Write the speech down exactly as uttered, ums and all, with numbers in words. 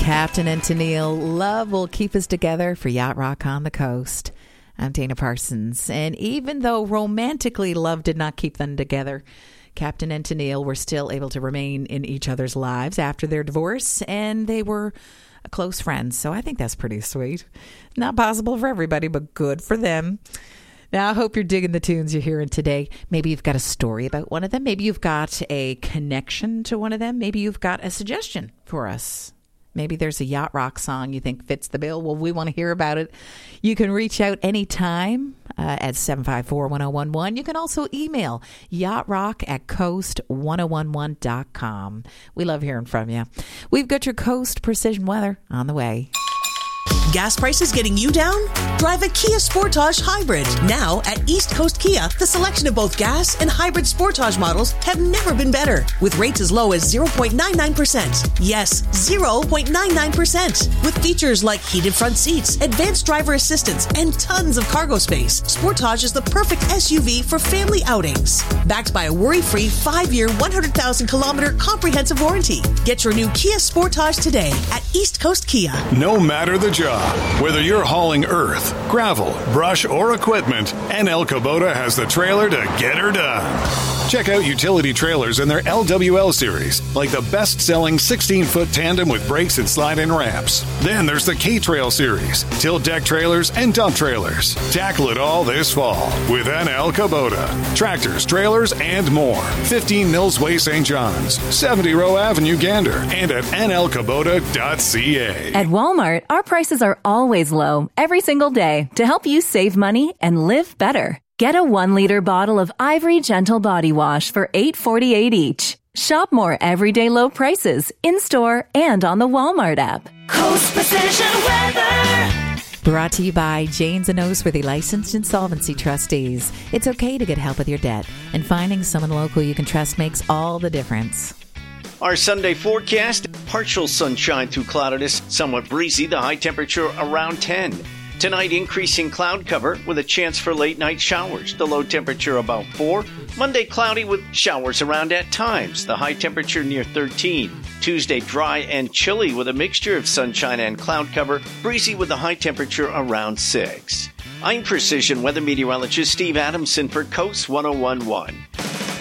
Captain and Tennille, love will keep us together for Yacht Rock on the Coast. I'm Dana Parsons, and even though romantically love did not keep them together, Captain and Tennille were still able to remain in each other's lives after their divorce, and they were close friends, so I think that's pretty sweet. Not possible for everybody, but good for them. Now, I hope you're digging the tunes you're hearing today. Maybe you've got a story about one of them. Maybe you've got a connection to one of them. Maybe you've got a suggestion for us. Maybe there's a Yacht Rock song you think fits the bill. Well, we want to hear about it. You can reach out anytime uh, at seven five four, one oh one one. You can also email yachtrock at coast ten eleven dot com. We love hearing from you. We've got your Coast Precision Weather on the way. Gas prices getting you down? Drive a Kia Sportage Hybrid. Now at East Coast Kia, the selection of both gas and hybrid Sportage models have never been better. With rates as low as zero point nine nine percent. Yes, zero point nine nine percent. With features like heated front seats, advanced driver assistance, and tons of cargo space, Sportage is the perfect S U V for family outings. Backed by a worry-free five-year, one hundred thousand kilometer comprehensive warranty. Get your new Kia Sportage today at East Coast Kia. No matter the job, whether you're hauling earth, gravel, brush, or equipment, N L Kubota has the trailer to get her done. Check out utility trailers in their L W L series, like the best-selling sixteen-foot tandem with brakes and slide-in ramps. Then there's the K-Trail series, tilt deck trailers and dump trailers. Tackle it all this fall with N L Kubota. Tractors, trailers, and more. fifteen Mills Way, Saint John's, seventy Row Avenue, Gander, and at N L Kubota dot C A. At Walmart, our prices are always low, every single day, to help you save money and live better. Get a one-liter bottle of Ivory Gentle Body Wash for eight forty-eight each. Shop more everyday low prices in-store and on the Walmart app. Coast Precision Weather. Brought to you by Janes and Oseworthy Licensed Insolvency Trustees. It's okay to get help with your debt, and finding someone local you can trust makes all the difference. Our Sunday forecast, partial sunshine through cloudiness, somewhat breezy, the high temperature around ten. Tonight, increasing cloud cover with a chance for late-night showers. The low temperature about four. Monday, cloudy with showers around at times. The high temperature near thirteen. Tuesday, dry and chilly with a mixture of sunshine and cloud cover. Breezy with a high temperature around six. I'm Precision Weather Meteorologist Steve Adamson for Coast ten eleven.